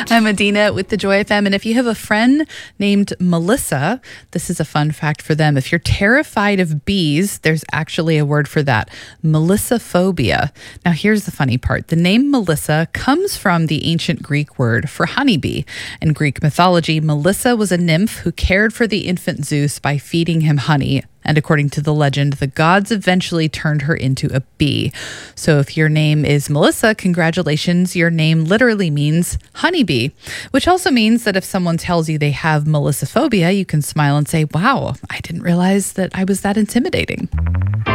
I'm Adina with the Joy FM. And if you have a friend named Melissa, this is a fun fact for them. If you're terrified of bees, there's actually a word for that, Melissophobia. Now, here's the funny part. The name Melissa comes from the ancient Greek word for honeybee. In Greek mythology, Melissa was a nymph who cared for the infant Zeus by feeding him honey. And according to the legend, the gods eventually turned her into a bee. So if your name is Melissa, congratulations. Your name literally means honeybee, which also means that if someone tells you they have Melissophobia, you can smile and say, wow, I didn't realize that I was that intimidating.